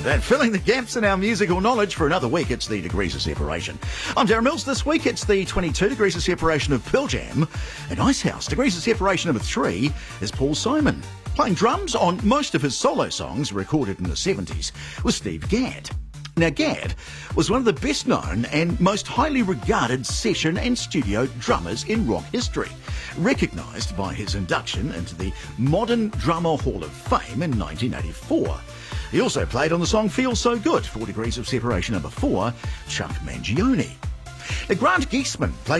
about that. Filling the gaps in our musical knowledge for another week, it's the Degrees of Separation. I'm Darren Mills. This week, it's the 22 Degrees of Separation of Pearl Jam. At Icehouse, Degrees of Separation number 3 is Paul Simon. Playing drums on most of his solo songs recorded in the 70s was Steve Gadd. Now, Gadd was one of the best known and most highly regarded session and studio drummers in rock history, recognised by his induction into the Modern Drummer Hall of Fame in 1984. He also played on the song Feels So Good for Degrees of Separation number 4, Chuck Mangione. Now, Grant Geisman played